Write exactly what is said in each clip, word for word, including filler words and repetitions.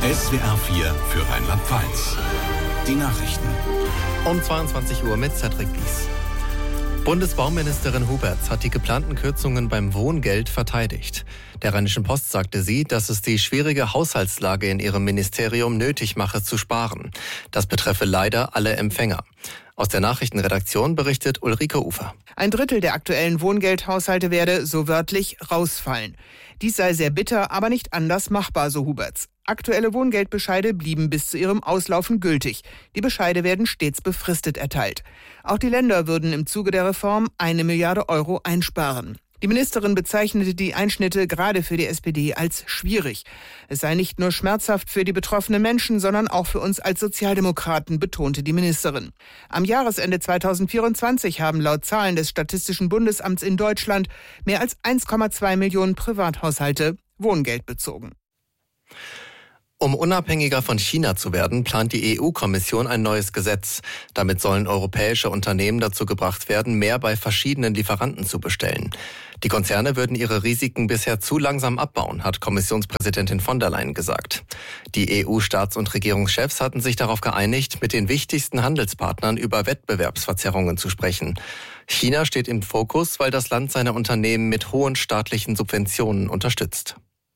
S W R vier für Rheinland-Pfalz. Die Nachrichten. Um zweiundzwanzig Uhr mit Cedric Bies. Bundesbauministerin Huberts hat die geplanten Kürzungen beim Wohngeld verteidigt. Der Rheinischen Post sagte sie, dass es die schwierige Haushaltslage in ihrem Ministerium nötig mache, zu sparen. Das betreffe leider alle Empfänger. Aus der Nachrichtenredaktion berichtet Ulrike Ufer. Ein Drittel der aktuellen Wohngeldhaushalte werde, so wörtlich, rausfallen. Dies sei sehr bitter, aber nicht anders machbar, so Huberts. Aktuelle Wohngeldbescheide blieben bis zu ihrem Auslaufen gültig. Die Bescheide werden stets befristet erteilt. Auch die Länder würden im Zuge der Reform eine Milliarde Euro einsparen. Die Ministerin bezeichnete die Einschnitte gerade für die S P D als schwierig. Es sei nicht nur schmerzhaft für die betroffenen Menschen, sondern auch für uns als Sozialdemokraten, betonte die Ministerin. Am Jahresende zweitausendvierundzwanzig haben laut Zahlen des Statistischen Bundesamts in Deutschland mehr als eins Komma zwei Millionen Privathaushalte Wohngeld bezogen. Um unabhängiger von China zu werden, plant die E U-Kommission ein neues Gesetz. Damit sollen europäische Unternehmen dazu gebracht werden, mehr bei verschiedenen Lieferanten zu bestellen. Die Konzerne würden ihre Risiken bisher zu langsam abbauen, hat Kommissionspräsidentin von der Leyen gesagt. Die E U-Staats- und Regierungschefs hatten sich darauf geeinigt, mit den wichtigsten Handelspartnern über Wettbewerbsverzerrungen zu sprechen. China steht im Fokus, weil das Land seine Unternehmen mit hohen staatlichen Subventionen unterstützt.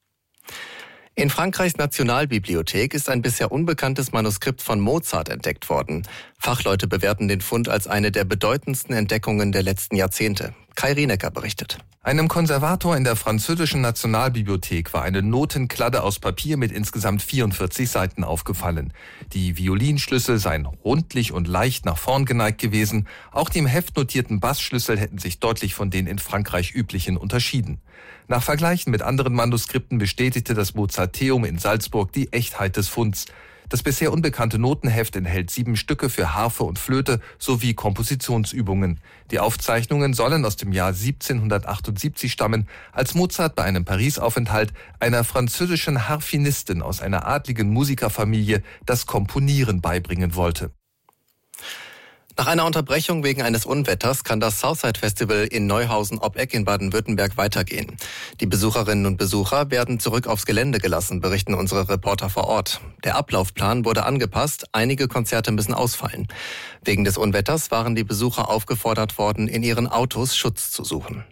In Frankreichs Nationalbibliothek ist ein bisher unbekanntes Manuskript von Mozart entdeckt worden. Fachleute bewerten den Fund als eine der bedeutendsten Entdeckungen der letzten Jahrzehnte. Kai Rienecker berichtet. Einem Konservator in der französischen Nationalbibliothek war eine Notenkladde aus Papier mit insgesamt vierundvierzig Seiten aufgefallen. Die Violinschlüssel seien rundlich und leicht nach vorn geneigt gewesen. Auch die im Heft notierten Bassschlüssel hätten sich deutlich von den in Frankreich üblichen unterschieden. Nach Vergleichen mit anderen Manuskripten bestätigte das Mozarteum in Salzburg die Echtheit des Funds. Das bisher unbekannte Notenheft enthält sieben Stücke für Harfe und Flöte sowie Kompositionsübungen. Die Aufzeichnungen sollen aus dem Jahr siebzehnhundertachtundsiebzig stammen, als Mozart bei einem Paris-Aufenthalt einer französischen Harfenistin aus einer adligen Musikerfamilie das Komponieren beibringen wollte. Nach einer Unterbrechung wegen eines Unwetters kann das Southside Festival in Neuhausen ob Eck in Baden-Württemberg weitergehen. Die Besucherinnen und Besucher werden zurück aufs Gelände gelassen, berichten unsere Reporter vor Ort. Der Ablaufplan wurde angepasst, einige Konzerte müssen ausfallen. Wegen des Unwetters waren die Besucher aufgefordert worden, in ihren Autos Schutz zu suchen.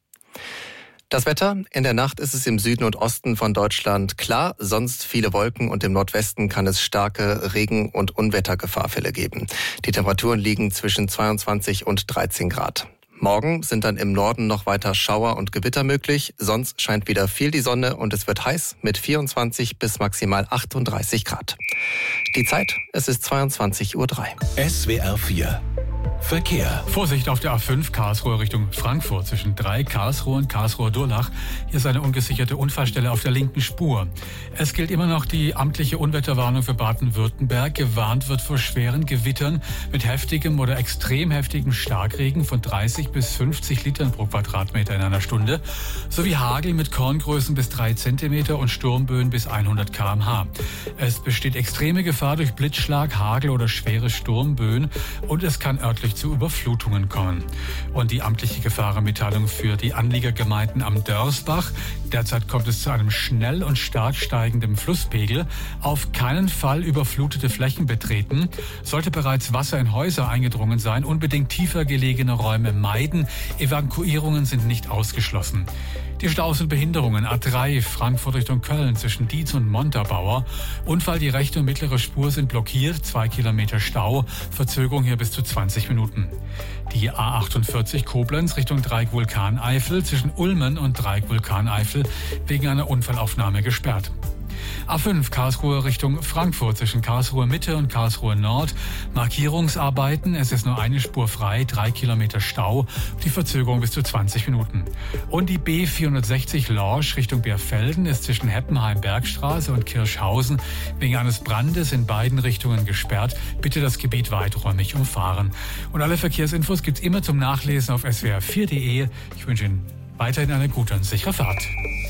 Das Wetter: In der Nacht ist es im Süden und Osten von Deutschland klar, sonst viele Wolken und im Nordwesten kann es starke Regen- und Unwettergefahrfälle geben. Die Temperaturen liegen zwischen zweiundzwanzig und dreizehn Grad. Morgen sind dann im Norden noch weiter Schauer und Gewitter möglich, sonst scheint wieder viel die Sonne und es wird heiß mit vierundzwanzig bis maximal achtunddreißig Grad. Die Zeit: Es ist zweiundzwanzig Uhr drei. S W R vier Verkehr. Vorsicht auf der A fünf Karlsruhe Richtung Frankfurt zwischen drei Karlsruhe und Karlsruhe-Durlach. Hier ist eine ungesicherte Unfallstelle auf der linken Spur. Es gilt immer noch die amtliche Unwetterwarnung für Baden-Württemberg. Gewarnt wird vor schweren Gewittern mit heftigem oder extrem heftigem Starkregen von dreißig bis fünfzig Litern pro Quadratmeter in einer Stunde sowie Hagel mit Korngrößen bis drei Zentimeter und Sturmböen bis hundert Kilometer pro Stunde. Es besteht extreme Gefahr durch Blitzschlag, Hagel oder schwere Sturmböen und es kann örtlich zu Überflutungen kommen. Und die amtliche Gefahrenmitteilung für die Anliegergemeinden am Dörsbach: Derzeit kommt es zu einem schnell und stark steigenden Flusspegel. Auf keinen Fall überflutete Flächen betreten. Sollte bereits Wasser in Häuser eingedrungen sein, unbedingt tiefer gelegene Räume meiden. Evakuierungen sind nicht ausgeschlossen. Die Staus und Behinderungen: A drei Frankfurt Richtung Köln zwischen Dietz und Montabaur. Unfall, die rechte und mittlere Spur sind blockiert, zwei Kilometer Stau, Verzögerung hier bis zu zwanzig Minuten. Die A achtundvierzig Koblenz Richtung Dreieck Vulkaneifel zwischen Ulmen und Dreieck Vulkaneifel wegen einer Unfallaufnahme gesperrt. A fünf Karlsruhe Richtung Frankfurt zwischen Karlsruhe Mitte und Karlsruhe Nord. Markierungsarbeiten, es ist nur eine Spur frei, drei Kilometer Stau, die Verzögerung bis zu zwanzig Minuten. Und die B vierhundertsechzig Lorsch Richtung Bärfelden ist zwischen Heppenheim-Bergstraße und Kirschhausen wegen eines Brandes in beiden Richtungen gesperrt. Bitte das Gebiet weiträumig umfahren. Und alle Verkehrsinfos gibt's immer zum Nachlesen auf S W R vier Punkt de. Ich wünsche Ihnen weiterhin eine gute und sichere Fahrt.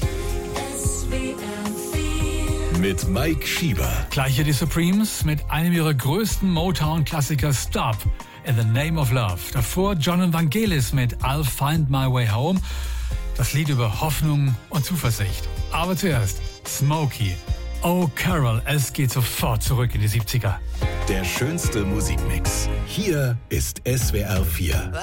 Mit Mike Schieber. Gleich hier die Supremes mit einem ihrer größten Motown-Klassiker Stop in the Name of Love. Davor John Vangelis mit I'll Find My Way Home. Das Lied über Hoffnung und Zuversicht. Aber zuerst Smokey Oh Carol, es geht sofort zurück in die siebziger. Der schönste Musikmix. Hier ist S W R vier.